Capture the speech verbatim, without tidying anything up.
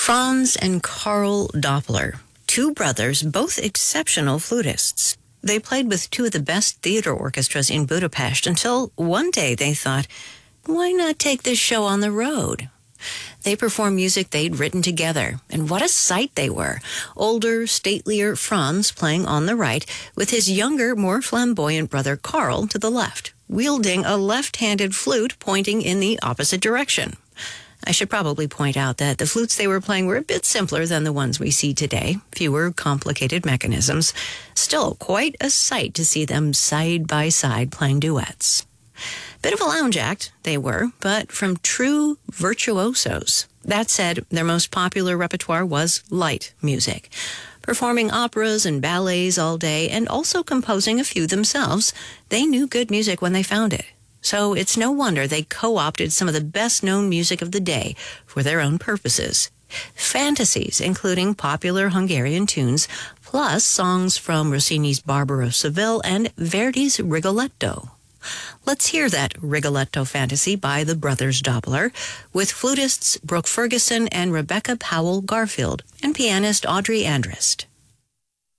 Franz and Karl Doppler, two brothers, both exceptional flutists. They played with two of the best theater orchestras in Budapest until one day they thought, why not take this show on the road? They performed music they'd written together, and what a sight they were. Older, statelier Franz playing on the right, with his younger, more flamboyant brother Karl to the left, wielding a left-handed flute pointing in the opposite direction. I should probably point out that the flutes they were playing were a bit simpler than the ones we see today, fewer complicated mechanisms. Still, quite a sight to see them side by side playing duets. Bit of a lounge act, they were, but from true virtuosos. That said, their most popular repertoire was light music, performing operas and ballets all day and also composing a few themselves. They knew good music when they found it. So it's no wonder they co-opted some of the best-known music of the day for their own purposes. Fantasies, including popular Hungarian tunes, plus songs from Rossini's Barber of Seville and Verdi's Rigoletto. Let's hear that Rigoletto fantasy by the brothers Doppler, with flutists Brooke Ferguson and Rebecca Powell Garfield, and pianist Audrey Andrist.